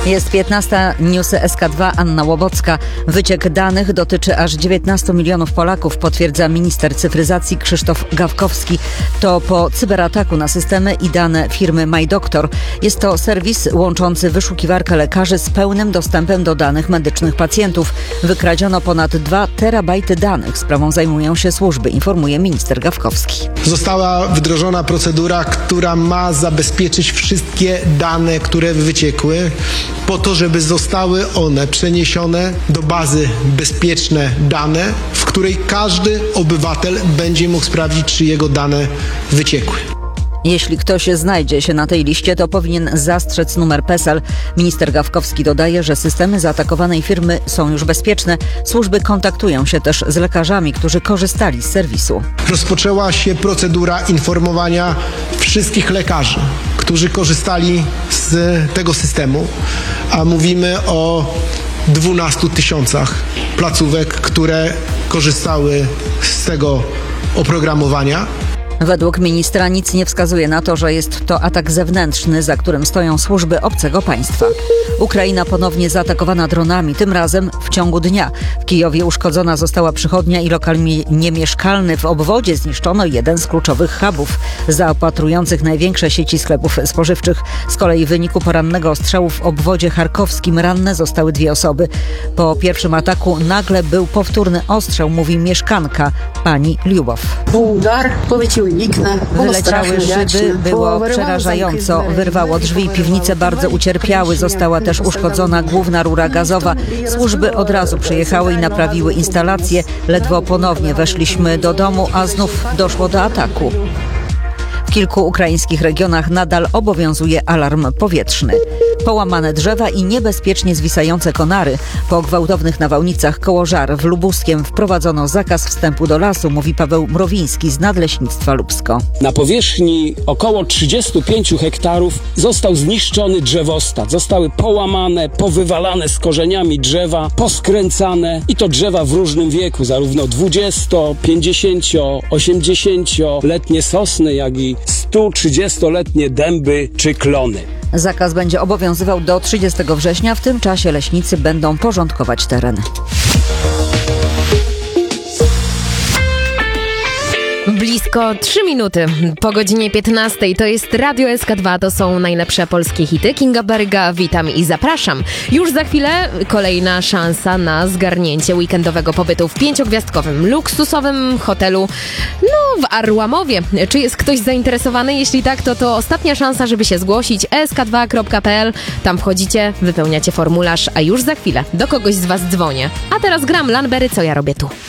Jest 15, newsy SK2, Anna Łobocka. Wyciek danych dotyczy aż 19 milionów Polaków, potwierdza minister cyfryzacji Krzysztof Gawkowski. To po cyberataku na systemy i dane firmy MyDoktor. Jest to serwis łączący wyszukiwarkę lekarzy z pełnym dostępem do danych medycznych pacjentów. Wykradziono ponad 2 terabajty danych. Sprawą zajmują się służby, informuje minister Gawkowski. Została wdrożona procedura, która ma zabezpieczyć wszystkie dane, które wyciekły, po to, żeby zostały one przeniesione do bazy bezpieczne dane, w której każdy obywatel będzie mógł sprawdzić, czy jego dane wyciekły. Jeśli ktoś znajdzie się na tej liście, to powinien zastrzec numer PESEL. Minister Gawkowski dodaje, że systemy zaatakowanej firmy są już bezpieczne. Służby kontaktują się też z lekarzami, którzy korzystali z serwisu. Rozpoczęła się procedura informowania wszystkich lekarzy, którzy korzystali z tego systemu, a mówimy o 12 000 placówek, które korzystały z tego oprogramowania. Według ministra nic nie wskazuje na to, że jest to atak zewnętrzny, za którym stoją służby obcego państwa. Ukraina ponownie zaatakowana dronami, tym razem w ciągu dnia. W Kijowie uszkodzona została przychodnia i lokal niemieszkalny. W obwodzie zniszczono jeden z kluczowych hubów zaopatrujących największe sieci sklepów spożywczych. Z kolei w wyniku porannego ostrzału w obwodzie charkowskim ranne zostały 2 osoby. Po pierwszym ataku nagle był powtórny ostrzał, mówi mieszkanka pani Liubow. Wyleciały szyby, było przerażająco, wyrwało drzwi i piwnice bardzo ucierpiały, została też uszkodzona główna rura gazowa. Służby od razu przyjechały i naprawiły instalację, ledwo ponownie weszliśmy do domu, a znów doszło do ataku. W kilku ukraińskich regionach nadal obowiązuje alarm powietrzny. Połamane drzewa i niebezpiecznie zwisające konary. Po gwałtownych nawałnicach koło Żar w Lubuskiem wprowadzono zakaz wstępu do lasu, mówi Paweł Mrowiński z Nadleśnictwa Lubsko. Na powierzchni około 35 hektarów został zniszczony drzewostat. Zostały połamane, powywalane z korzeniami drzewa, poskręcane i to drzewa w różnym wieku, zarówno 20, 50, 80-letnie sosny, jak i 130-letnie dęby czy klony. Zakaz będzie obowiązywał do 30 września. W tym czasie leśnicy będą porządkować teren. Blisko 3 minuty po godzinie 15. To jest Radio SK2, to są najlepsze polskie hity. Kinga Berga, witam i zapraszam. Już za chwilę kolejna szansa na zgarnięcie weekendowego pobytu w 5-gwiazdkowym, luksusowym hotelu w Arłamowie. Czy jest ktoś zainteresowany? Jeśli tak, to ostatnia szansa, żeby się zgłosić. sk2.pl. Tam wchodzicie, wypełniacie formularz, a już za chwilę do kogoś z was dzwonię. A teraz gram Lanbery, co ja robię tu.